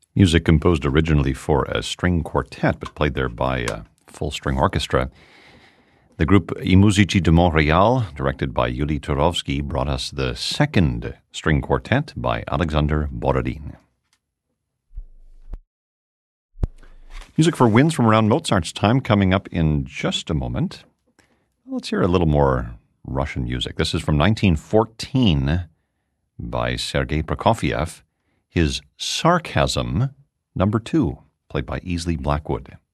Music composed originally for a string quartet, but played there by a full string orchestra. The group I Musici de Montréal, directed by Yuli Turovsky, brought us the second string quartet by Alexander Borodin. Music for winds from around Mozart's time coming up in just a moment. Let's hear a little more Russian music. This is from 1914 by Sergei Prokofiev. His Sarcasm, number 2, played by Easley Blackwood.